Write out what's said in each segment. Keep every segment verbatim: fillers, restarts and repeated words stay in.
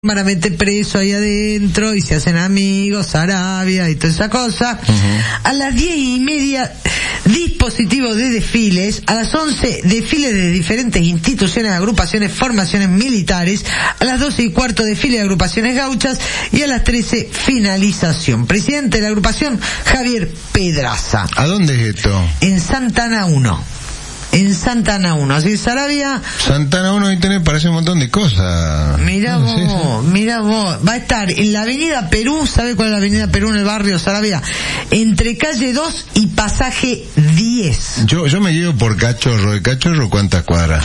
van a meter preso ahí adentro y se hacen amigos, Sarabia y toda esa cosa. Uh-huh. A las diez y media, dispositivos de desfiles. A las once, desfiles de diferentes instituciones, agrupaciones, formaciones militares. A las doce y cuarto, desfile de agrupaciones gauchas. Y a las trece, finalización. Presidente de la agrupación, Javier Pedraza. ¿A dónde es esto? En Santana uno. En Santana uno, así Sarabia. Santana uno, ahí tenés, parece un montón de cosas. Mirá vos, sí, sí. mirá vos. Va a estar en la avenida Perú, ¿sabe cuál es la avenida Perú en el barrio Sarabia? Entre calle dos y pasaje diez. Yo yo me llevo por Cachorro. ¿De Cachorro cuántas cuadras?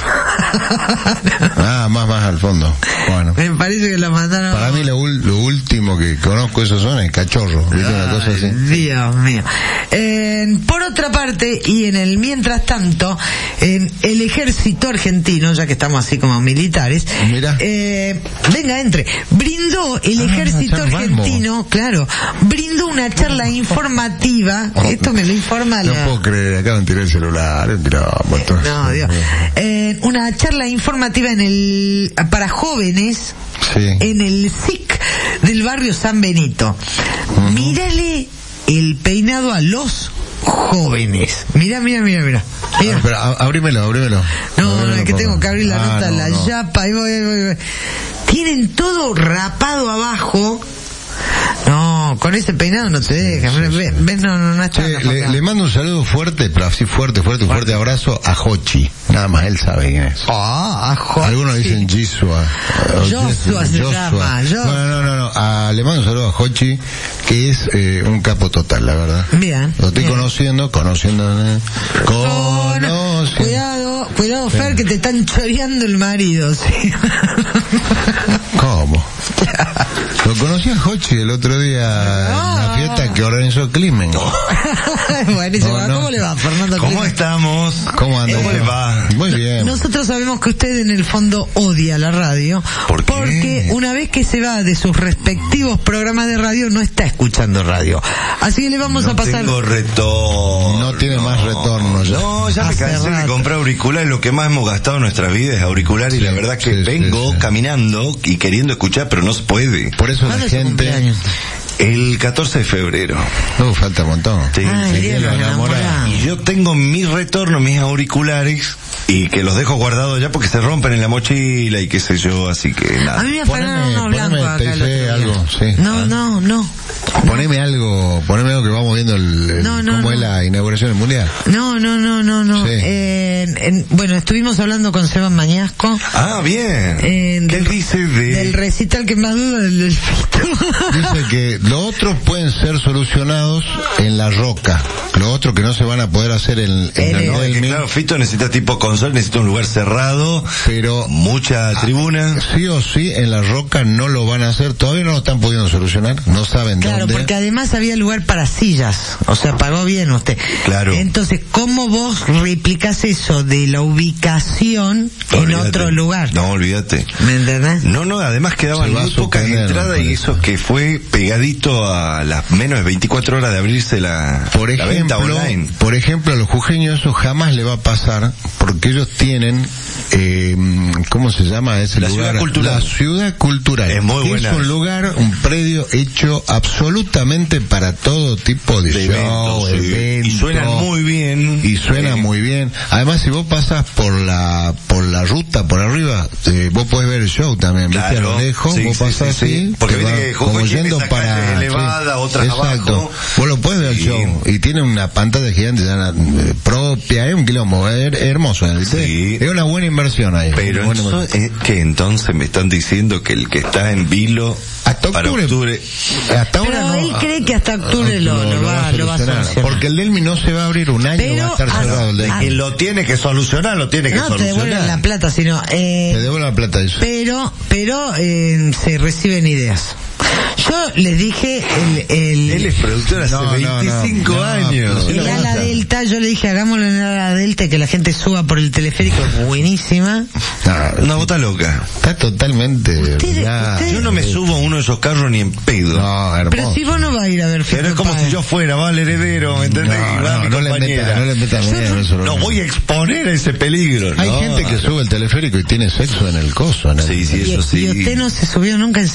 Ah, más, más al fondo. Bueno. Me parece que la mandaron. Para mí lo, lo último que conozco esa zona es Cachorro. ¿Viste? Una cosa así. Dios mío. Eh, por otra parte, y en el mientras tanto, Eh, el ejército argentino, ya que estamos así como militares, eh, venga, entre, brindó el ah, ejército argentino, Balbo. claro, brindó una charla informativa, oh, esto me lo informa no la... No puedo creer, acaban de tirar el celular, tirado, eh, no, Dios, eh, una charla informativa en el, para jóvenes, sí. en el S I C del barrio San Benito. Uh-huh. Mírale el peinado a los jóvenes. Mira, mira, mira, mira. Ah, pero abrímelo, abrímelo. No, abrímelo, no, es que por... tengo que abrir la ah, nota, no, la no. yapa, ahí voy, ahí voy, ahí voy. Tienen todo rapado abajo. No, con ese peinado no te dejan. Sí, sí, sí. ¿Ves? No, no, no está. Sí, le, le mando un saludo fuerte, pero así fuerte, fuerte, un fuerte abrazo a Jochi. Nada más él sabe quién es. Ah, a Jochi. Algunos dicen Gisua. Joshua se llama. No, no, no, no. A, le mando un saludo a Jochi, que es eh, un capo total, la verdad. Bien. Lo estoy bien. conociendo, conociendo. Eh, no, no. Cuidado, cuidado, Fer, sí. que te están choreando el marido, sí. ¿Cómo? Lo conocí a Jochi el otro día no. en la fiesta que organizó Climen. Buenísimo. No, no. ¿Cómo le va, Fernando? ¿Cómo Climen? estamos? ¿Cómo anda? ¿Cómo le va? Muy bien. Nosotros sabemos que usted en el fondo odia la radio. ¿Por qué? Porque una vez que se va de sus respectivos programas de radio, no está escuchando radio. Así que le vamos no a pasar... No tengo retorno. No tiene más retorno ya. No, ya me cansé de comprar auriculares. Lo que más hemos gastado en nuestra vida es auriculares. Sí, y la verdad que sí, vengo sí, sí. caminando y queriendo escuchar, pero no se puede. Por eso la gente... El catorce de febrero. No, uh, falta un montón. Sí, ah, sí, Dios, y yo tengo mi retorno, mis auriculares, y que los dejo guardados ya porque se rompen en la mochila y qué sé yo, así que nada. A mí me afanaron uno blanco acá el otro día. Algo, sí. No, ¿Ah? no, no. Poneme algo, poneme algo que vamos viendo el, el no, no, cómo no. es la inauguración del mundial. No, no, no, no, no. Sí. Eh, en, bueno, estuvimos hablando con Seban Mañasco. Ah, bien. Eh, ¿Qué del, dice de...? Del recital que más duda del, del Fito. Dice que los otros pueden ser solucionados en La Roca. Los otros que no se van a poder hacer en, en el, la no, es que, claro, Fito necesita tipo console, necesita un lugar cerrado, pero mucha a, tribuna. Sí o sí, en La Roca no lo van a hacer. Todavía no lo están pudiendo solucionar. No saben claro, dónde. Claro, porque además había lugar para sillas. O sea, pagó bien usted. Claro. Entonces, ¿cómo vos replicás eso de la ubicación no, en olvídate. otro lugar? No, olvídate. ¿Me entendés? No, no, además quedaban muy pocas entradas y eso que fue pegadito a las menos de veinticuatro horas de abrirse la, por ejemplo, la venta online. Por ejemplo, a los jujeños eso jamás le va a pasar porque ellos tienen, eh, ¿cómo se llama ese la lugar? Ciudad cultural. La ciudad cultural. Es muy buena. Es un lugar, un predio hecho absolutamente para todo tipo de, de show, eventos, eventos. Y suenan muy bien. Y suena eh. muy bien. Además, si vos pasas por la por la ruta, por arriba, eh, vos podés ver el show también. Claro. ¿Viste? A lo lejos, sí, vos sí, pasás sí, así, sí. Porque va, que como yendo para... elevada, sí. otras Exacto. abajo. Vos lo podés ver el show. Y tiene una pantalla gigante ya, eh, propia, es un quilombo, es hermoso. ¿viste? Sí. Es una buena inversión ahí. Pero eso es que entonces me están diciendo que el que está en Vilo hasta octubre, para octubre hasta ahora pero no, él cree que hasta octubre lo, lo, lo, va, lo va a solucionar. Porque el Delmi no se va a abrir un año, pero va a estar a, cerrado el Delmi. Y lo tiene que solucionar, lo tiene que no solucionar. No te devuelven la plata, sino... Eh, te devuelven la plata eso. Pero, pero eh, se reciben ideas. Yo les dije el... el Él es productor hace No, no, veinticinco no, no, años. pero el ala delta, yo le dije hagámoslo en el ala delta, que la gente suba por el teleférico, buenísima. No, Una bota loca. está totalmente... Ustedes- ya, ustedes- Yo no me subo a uno de esos carros ni en pedo. No, hermoso. Pero si vos no vas a ir a ver Pero es Fito como Páez. si yo fuera, va al heredero, ¿me entendés? No, Y va no, mi no le compañera. meta- no le meta Yo miedo, no- eso no- no voy a exponer a ese peligro. Hay no. gente que sube el teleférico y tiene sexo en el coso. En el... Sí, sí, Y, eso sí. y usted no se subió nunca en